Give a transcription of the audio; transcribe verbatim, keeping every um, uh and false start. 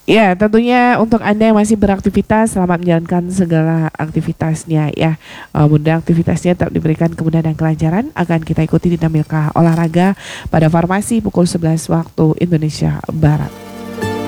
Ya, tentunya untuk Anda yang masih beraktivitas, selamat menjalankan segala aktivitasnya ya. Uh, mudah aktivitasnya tetap diberikan kemudahan dan kelancaran. Akan kita ikuti dinamika olahraga pada Farmasi pukul sebelas waktu Indonesia Barat.